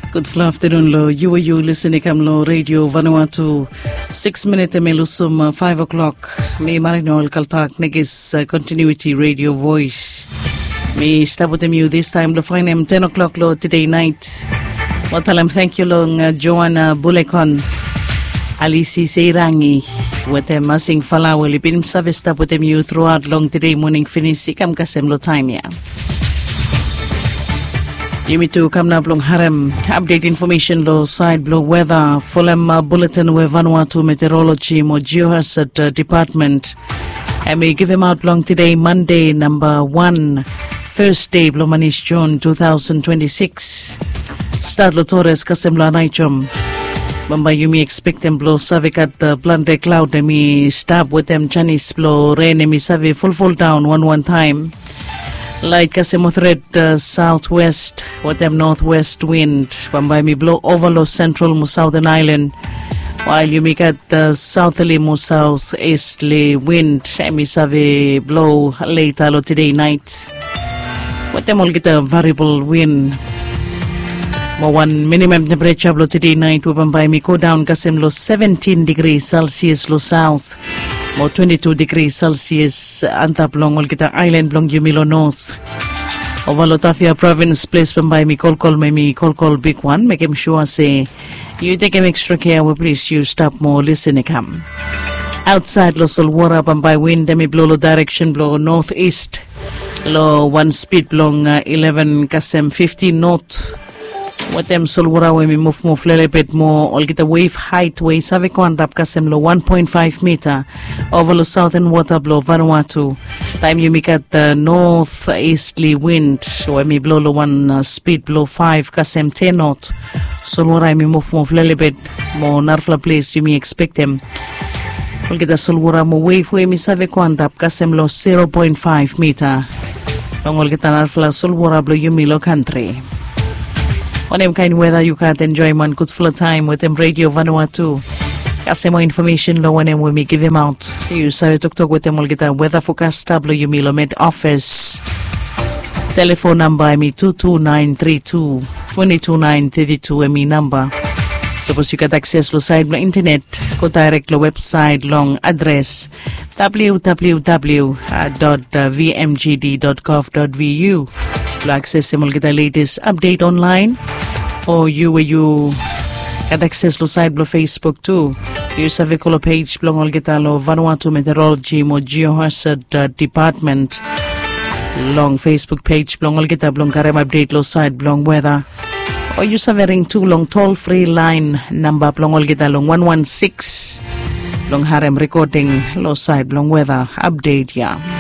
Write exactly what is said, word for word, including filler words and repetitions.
Good afternoon lo. You are you listening kam lo Radio Vanuatu. Six minutes melusum uh, five o'clock. Me marinol kaltak negis uh, continuity radio voice. Me stabutem you this time lo fine em ten o'clock lo today night. Watalam thank you long uh, Joanna Bulekon. Alisi Seirangi. Watem masing falaw lipin sa vesta putem you throughout long today morning finish ikam kasem lo time ya. Yumi to come na blong harem update information lo side blow weather Fulham uh, bulletin we Vanuatu meteorology mo geohazard uh, department. I may give him out long today Monday number one first day blow manish June twenty twenty-six. Start lo Torres kasem lo anaichom. Bamba yumi expect them blow savikat uh, blande cloud emi stab with them Chinese blow rain emi savi full full down one one time. Light kasemo thread uh, southwest, what them northwest wind. Bamba mi blow over lo central mo southern island. While you make at the southerly mo southeasterly wind, emi savi blow later lo today night. What them all get a variable wind. Mo one minimum temperature lo today night. Bamba mi go down kasem lo seventeen degrees Celsius lo south. Mo twenty-two degrees Celsius antap long ol kita island long Yumilo north. Ovalo Tafia province place by me call call me me call call big one. Make him sure say you take him extra care. We please you stop more listening come. Outside lo solwara by wind demi blow lo direction blow northeast. Lo one speed blong uh, eleven kasem fifteen knot. What them solwara we me move move little bit more all get a wave height way saviko and up kasem lo one point five meter over the southern water blow Vanuatu. Time you make at the northeasterly wind we me blow lo one uh, speed blow five kasem ten knot. Solwara me move move little bit more narfla place you me expect them. All get a solwara mo wave we me saviko and up kasem lo zero point five meter. Long all get a narfla solwara blow you me lo country. On them kind weather you can't enjoy one good full time with them Radio Vanuatu. Kasi more information lo when them we me give him out. You sabi tuk tuk with them will get a weather forecast tablo you me lo med office. Telephone number I me two two nine three two two two nine three two I me number. Suppose you get access lo side lo internet go direct lo website long address w w w dot v m g d dot gov dot v u. Lo access mo get the latest update online. Or you where you get access lo side lo Facebook too. You save ko lo page blong ol get lo Vanuatu meteorology mo geohazard uh, department. Long Facebook page blong ol get blong karem update lo side blong weather. Or you save ring too long toll free line number blong ol get long one one six. Long harem recording lo side blong weather update ya. Yeah.